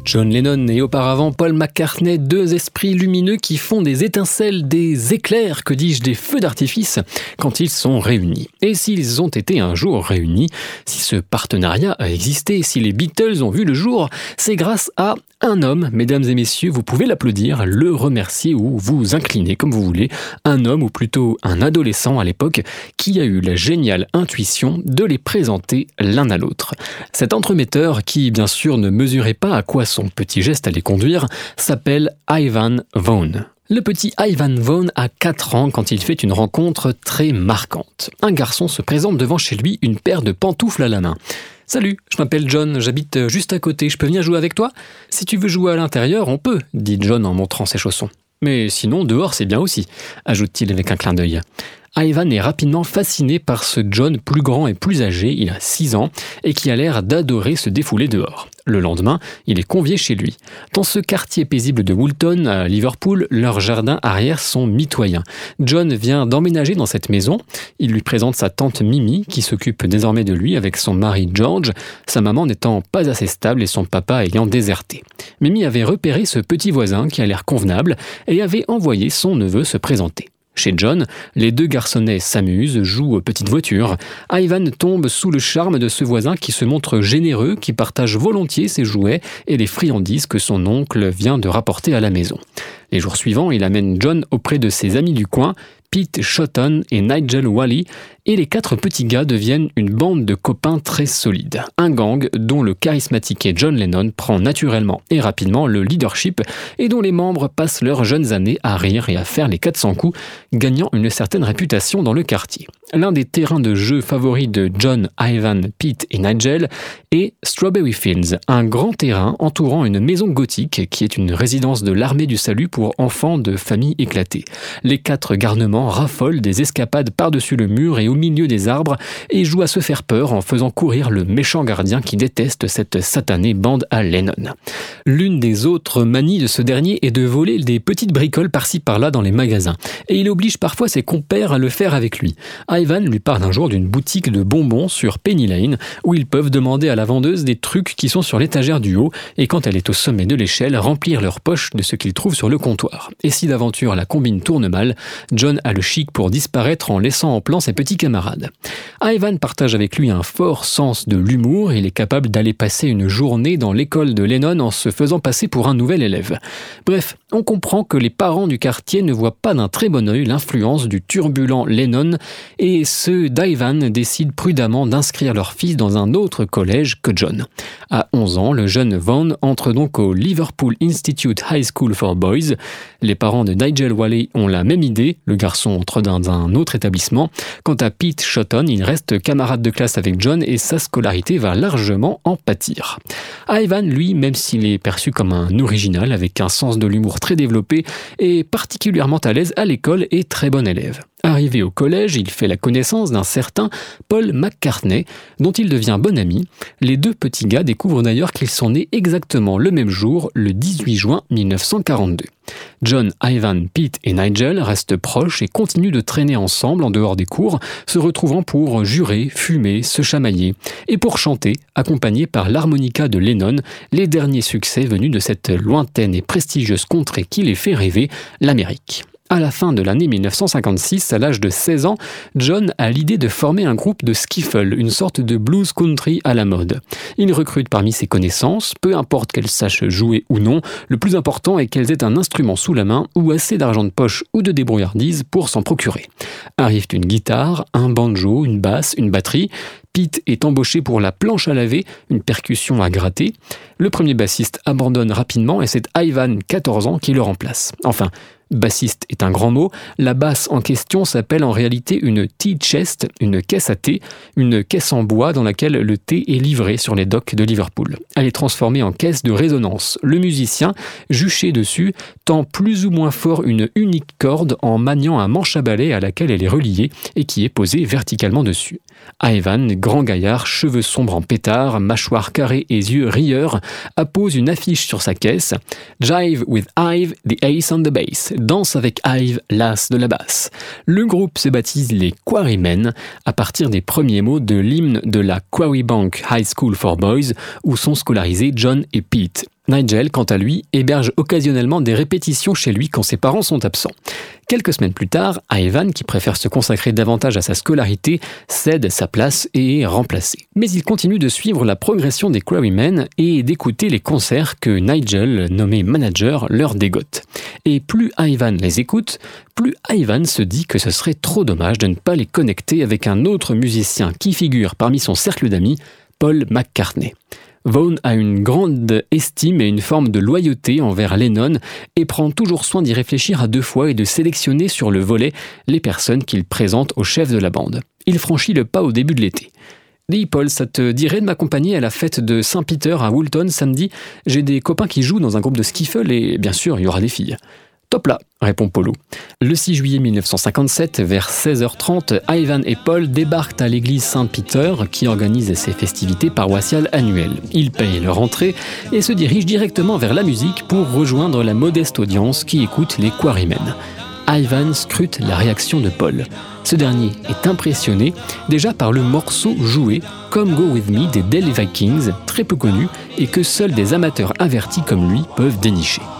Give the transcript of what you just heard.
John Lennon et auparavant Paul McCartney, deux esprits lumineux qui font des étincelles, des éclairs, que dis-je, des feux d'artifice quand ils sont réunis. Et s'ils ont été un jour réunis, si ce partenariat a existé, si les Beatles ont vu le jour, c'est grâce à un homme, mesdames et messieurs, vous pouvez l'applaudir, le remercier ou vous incliner comme vous voulez, un homme ou plutôt un adolescent à l'époque qui a eu la géniale intuition de les présenter l'un à l'autre. Cet entremetteur qui bien sûr ne mesurait pas à quoi son petit geste allait conduire s'appelle Ivan Vaughan. Le petit Ivan Vaughan a 4 ans quand il fait une rencontre très marquante. Un garçon se présente devant chez lui, une paire de pantoufles à la main. « Salut, je m'appelle John, j'habite juste à côté, je peux venir jouer avec toi ? Si tu veux jouer à l'intérieur, on peut, dit John en montrant ses chaussons. Mais sinon, dehors c'est bien aussi, ajoute-t-il avec un clin d'œil. Ivan est rapidement fasciné par ce John plus grand et plus âgé, il a 6 ans, et qui a l'air d'adorer se défouler dehors. Le lendemain, il est convié chez lui. Dans ce quartier paisible de Woolton, à Liverpool, leurs jardins arrière sont mitoyens. John vient d'emménager dans cette maison. Il lui présente sa tante Mimi, qui s'occupe désormais de lui avec son mari George, sa maman n'étant pas assez stable et son papa ayant déserté. Mimi avait repéré ce petit voisin qui a l'air convenable et avait envoyé son neveu se présenter. Chez John, les deux garçonnets s'amusent, jouent aux petites voitures. Ivan tombe sous le charme de ce voisin qui se montre généreux, qui partage volontiers ses jouets et les friandises que son oncle vient de rapporter à la maison. Les jours suivants, il amène John auprès de ses amis du coin, Pete Shotton et Nigel Walley, et les 4 petits gars deviennent une bande de copains très solides. Un gang dont le charismatique John Lennon prend naturellement et rapidement le leadership et dont les membres passent leurs jeunes années à rire et à faire les 400 coups, gagnant une certaine réputation dans le quartier. L'un des terrains de jeu favoris de John, Ivan, Pete et Nigel est Strawberry Fields, un grand terrain entourant une maison gothique qui est une résidence de l'armée du salut pour enfants de familles éclatées. Les 4 garnements raffolent des escapades par-dessus le mur et au milieu des arbres et jouent à se faire peur en faisant courir le méchant gardien qui déteste cette satanée bande à Lennon. L'une des autres manies de ce dernier est de voler des petites bricoles par-ci par-là dans les magasins et il oblige parfois ses compères à le faire avec lui. Ivan lui parle un jour d'une boutique de bonbons sur Penny Lane où ils peuvent demander à la vendeuse des trucs qui sont sur l'étagère du haut et quand elle est au sommet de l'échelle, remplir leurs poches de ce qu'ils trouvent sur le comptoir. Et si d'aventure la combine tourne mal, John a le chic pour disparaître en laissant en plan ses petits camarades. Ivan partage avec lui un fort sens de l'humour et il est capable d'aller passer une journée dans l'école de Lennon en se faisant passer pour un nouvel élève. Bref, on comprend que les parents du quartier ne voient pas d'un très bon œil l'influence du turbulent Lennon et ceux d'Ivan décident prudemment d'inscrire leur fils dans un autre collège que John. À 11 ans, le jeune Vaughan entre donc au Liverpool Institute High School for Boys. Les parents de Nigel Walley ont la même idée, le garçon entre dans un autre établissement. Quant à Pete Shotton, il reste camarade de classe avec John et sa scolarité va largement en pâtir. Ivan, lui, même s'il est perçu comme un original avec un sens de l'humour très développé, est particulièrement à l'aise à l'école et très bon élève. Arrivé au collège, il fait la connaissance d'un certain Paul McCartney, dont il devient bon ami. Les 2 petits gars découvrent d'ailleurs qu'ils sont nés exactement le même jour, le 18 juin 1942. John, Ivan, Pete et Nigel restent proches et continuent de traîner ensemble en dehors des cours, se retrouvant pour jurer, fumer, se chamailler et pour chanter, accompagnés par l'harmonica de Lennon, les derniers succès venus de cette lointaine et prestigieuse contrée qui les fait rêver, l'Amérique. À la fin de l'année 1956, à l'âge de 16 ans, John a l'idée de former un groupe de skiffle, une sorte de blues country à la mode. Il recrute parmi ses connaissances, peu importe qu'elles sachent jouer ou non, le plus important est qu'elles aient un instrument sous la main ou assez d'argent de poche ou de débrouillardise pour s'en procurer. Arrivent une guitare, un banjo, une basse, une batterie. Pete est embauché pour la planche à laver, une percussion à gratter. Le premier bassiste abandonne rapidement et c'est Ivan, 14 ans, qui le remplace. Enfin, bassiste est un grand mot, la basse en question s'appelle en réalité une tea chest, une caisse à thé, une caisse en bois dans laquelle le thé est livré sur les docks de Liverpool. Elle est transformée en caisse de résonance. Le musicien, juché dessus, tend plus ou moins fort une unique corde en maniant un manche à balai à laquelle elle est reliée et qui est posée verticalement dessus. Ivan, grand gaillard, cheveux sombres en pétard, mâchoire carrée et yeux rieurs, appose une affiche sur sa caisse « Jive with Ive, the ace on the bass ». Danse avec Ive, l'as de la basse. Le groupe se baptise les Quarrymen à partir des premiers mots de l'hymne de la Quarrybank High School for Boys où sont scolarisés John et Pete. Nigel, quant à lui, héberge occasionnellement des répétitions chez lui quand ses parents sont absents. Quelques semaines plus tard, Ivan, qui préfère se consacrer davantage à sa scolarité, cède sa place et est remplacé. Mais il continue de suivre la progression des Quarrymen et d'écouter les concerts que Nigel, nommé manager, leur dégote. Et plus Ivan les écoute, plus Ivan se dit que ce serait trop dommage de ne pas les connecter avec un autre musicien qui figure parmi son cercle d'amis, Paul McCartney. Vaughn a une grande estime et une forme de loyauté envers Lennon et prend toujours soin d'y réfléchir à 2 fois et de sélectionner sur le volet les personnes qu'il présente au chef de la bande. Il franchit le pas au début de l'été. « Dis Paul, ça te dirait de m'accompagner à la fête de Saint-Peter à Woolton samedi ? J'ai des copains qui jouent dans un groupe de skiffle et bien sûr il y aura des filles. » « Top là !» répond Polo. Le 6 juillet 1957, vers 16h30, Ivan et Paul débarquent à l'église Saint-Peter qui organise ses festivités paroissiales annuelles. Ils payent leur entrée et se dirigent directement vers la musique pour rejoindre la modeste audience qui écoute les Quarrymen. Ivan scrute la réaction de Paul. Ce dernier est impressionné déjà par le morceau joué Come Go With Me des Delhi Vikings, très peu connu et que seuls des amateurs avertis comme lui peuvent dénicher.